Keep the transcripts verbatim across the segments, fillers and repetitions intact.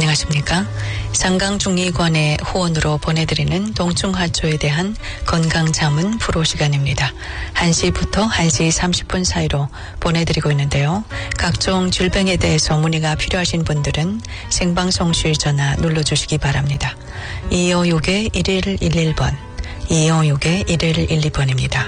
안녕하십니까. 상강중의관의 후원으로 보내드리는 동충하초에 대한 건강자문 프로 시간입니다. 한 시부터 한 시 삼십 분 사이로 보내드리고 있는데요. 각종 질병에 대해서 문의가 필요하신 분들은 생방송실 전화 눌러주시기 바랍니다. 이오육 일일일일 번, 이오육 일일일이 번입니다.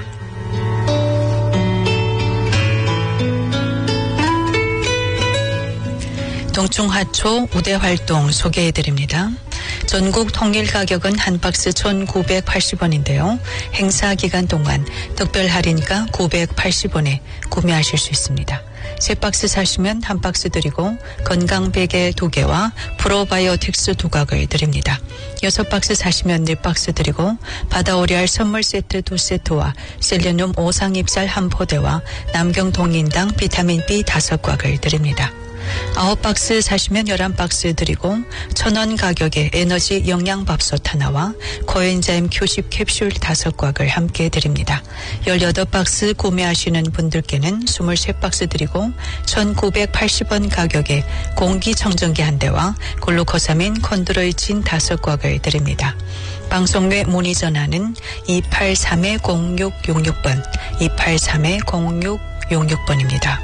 동충하초 우대활동 소개해드립니다. 전국 통일 가격은 한 박스 천구백팔십 원인데요. 행사 기간 동안 특별 할인가 구백팔십 원에 구매하실 수 있습니다. 세 박스 사시면 한 박스 드리고 건강베개 두 개와 프로바이오틱스 두각을 드립니다. 여섯 박스 사시면 네 박스 드리고 바다오리알 선물 세트 두 세트와 셀레늄 오상잎살 한 포대와 남경동인당 비타민 B 다섯 곽을 드립니다. 아홉 박스 사시면 열한 박스 드리고 천 원 가격에 에너지 영양밥솥 하나와 코엔자임 큐십 캡슐 다섯 곽을 함께 드립니다. 열여덟 박스 구매하시는 분들께는 스물세 박스 드리고 천구백팔십 원 가격에 공기청정기 한 대와 글루코사민 콘드로이친 다섯 곽을 드립니다. 방송 외 문의 전화는 이팔삼 공육육육 번, 이팔삼 공육육육 번입니다.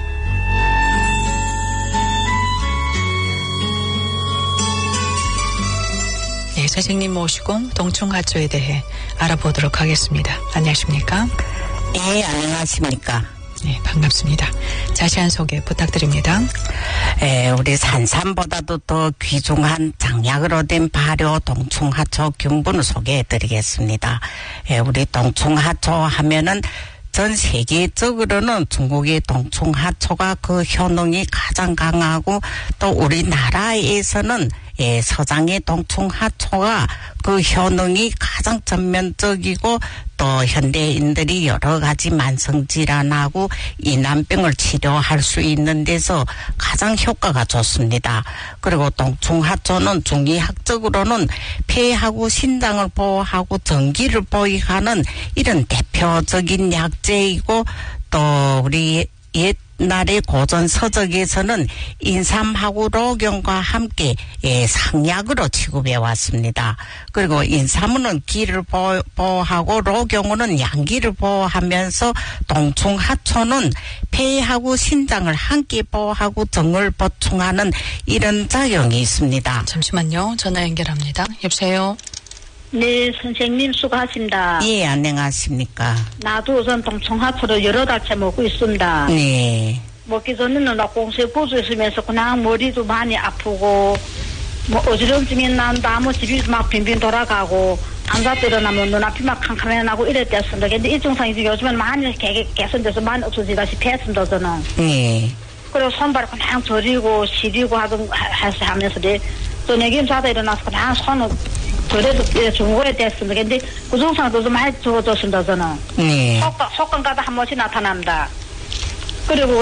네, 선생님 모시고 동충하초에 대해 알아보도록 하겠습니다. 안녕하십니까? 네, 안녕하십니까? 네, 반갑습니다. 자세한 소개 부탁드립니다. 에, 우리 산삼보다도 더 귀중한 장약으로 된 발효 동충하초 균분을 소개해드리겠습니다. 에, 우리 동충하초 하면은 전 세계적으로는 중국의 동충하초가 그 효능이 가장 강하고 또 우리나라에서는 예, 서장의 동충하초가 그 효능이 가장 전면적이고 또 현대인들이 여러 가지 만성질환하고 이난병을 치료할 수 있는 데서 가장 효과가 좋습니다. 그리고 동충하초는 중의학적으로는 폐하고 신장을 보호하고 전기를 보호하는 이런 대표적인 약재이고 또 우리 옛 옛날의 고전 서적에서는 인삼하고 록용과 함께 예, 상약으로 취급해 왔습니다. 그리고 인삼은 기를 보호하고 록용은 양기를 보호하면서 동충하초는 폐하고 신장을 함께 보호하고 정을 보충하는 이런 작용이 있습니다. 잠시만요. 전화 연결합니다. 여보세요. 네, 선생님 수고하십니다. 예, 안녕하십니까. 나도 우선 동충하초를 여러 달째 먹고 있습니다. 네. 먹기 전에는 나 공세 보조 있으면서 그냥 머리도 많이 아프고 뭐 어지럼증이 난다 아무 집이 막 빙빙 돌아가고 앉아 일어나면 눈앞이 막 캄캄해 나고 이랬댔습니다. 근데 이 증상이 요즘은 많이 개, 개선돼서 많이 없어지다시피 했습니다. 저는. 네. 그리고 손발이 그냥 저리고 시리고 하던 하면서 저녁에 자다 일어나서 그냥 손을 그래도 중고에 됐습니다. 근데 그 증상도 좀 많이 적어졌습니다. 저는. 네. 속감, 속감가다 한 번씩 나타납니다. 그리고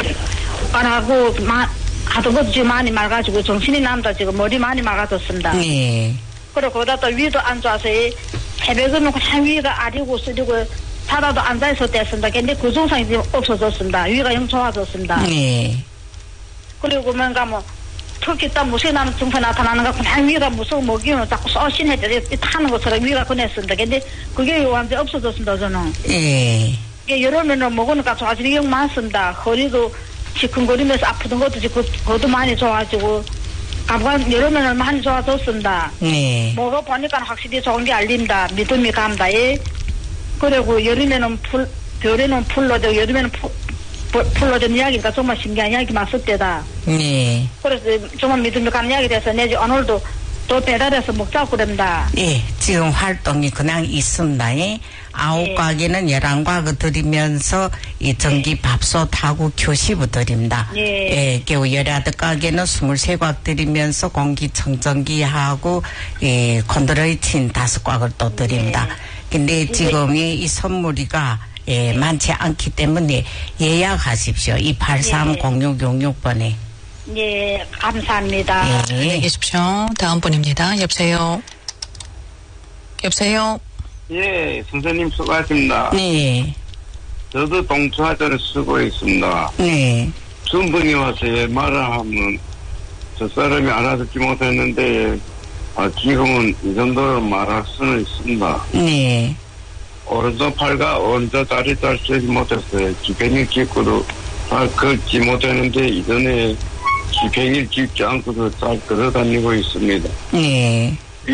말하고 하던 것도 지금 많이 맑아지고 정신이 남다. 지금 머리 많이 맑아졌습니다. 네. 그리고 거기다 또 위도 안 좋아서 새벽에는 그냥 위가 아리고 쓰리고 자다도 앉아있어 됐습니다. 근데 그 증상이 지금 없어졌습니다. 위가 영 좋아졌습니다. 네. 그리고 뭔가 뭐 특히 또 무슨 나는 증상 나타나는 거 그냥 위가 무서워 먹이면 자꾸 쏘신해 타는 것처럼 위가 그랬습니다. 근데 그게 완전히 없어졌습니다. 저는. 예. 이게 여름에는 먹으니까 좋아지는 게 많습니다. 허리도 시큰거리면서 아프던 것도 그것도 많이 좋아지고 감관 여름에는 많이 좋아졌습니다. 네. 먹어보니까 확실히 좋은 게 알린다. 믿음이 간다. 예. 그리고 여름에는 풀, 겨울에는 풀로 되고 여름에는 풀 풀로 된 이야기가 정말 신기한 이야기 맞을 때다. 네. 그래서 정말 믿음이 가는 이야기 돼서 내지 오늘도 또 배달해서 먹자고 그럽니다. 예, 지금 활동이 그냥 있습니다. 예. 아홉 네. 가게는 열한 가구 드리면서 이 전기 밥솥하고 교시부 드립니다. 네. 예, 겨우 열여덟 가게는 스물세 곽 드리면서 공기청정기하고 예, 콘드로이친 다섯 곽을 또 드립니다. 네. 근데 지금 이, 이 선물이가 예, 많지 않기 때문에 예약하십시오. 이팔삼 공육육육 번에. 예, 감사합니다. 예. 안녕히 계십시오. 다음 분입니다. 여보세요. 여보세요. 예, 선생님 수고하십니다. 네. 저도 동충하초를 쓰고 있습니다. 네. 준분이 와서 말을 하면 저 사람이 알아듣지 못했는데, 아, 지금은 이 정도로 말할 수는 있습니다. 네. 오른쪽 팔과 오른쪽 다리 잘 쓰지 못했어요. 지팽이 짚고도 잘 걷지 못했는데, 이전에 지팽이 짚지 않고도 잘 걸어 다니고 있습니다. 네.